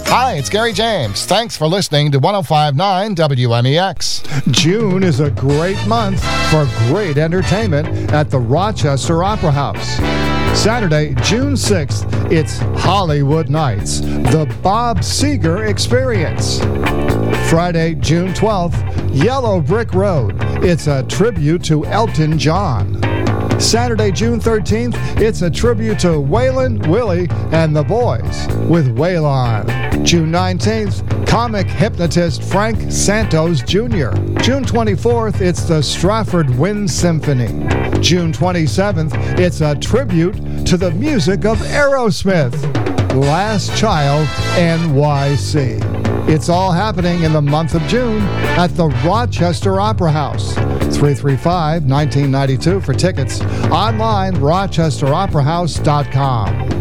Hi, it's Gary James. Thanks for listening to 105.9 WMEX. June is a great month for great entertainment at the Rochester Opera House. Saturday, June 6th, it's Hollywood Nights, the Bob Seger Experience. Friday, June 12th, Yellow Brick Road. It's a tribute to Elton John. Saturday, June 13th, it's a tribute to Waylon, Willie, and the Boys with Waylon. June 19th, comic hypnotist Frank Santos Jr. June 24th, it's the Stratford Wind Symphony. June 27th, it's a tribute to the music of Aerosmith. Last Child, NYC. It's all happening in the month of June at the Rochester Opera House. 335-1992 for tickets. Online, rochesteroperahouse.com.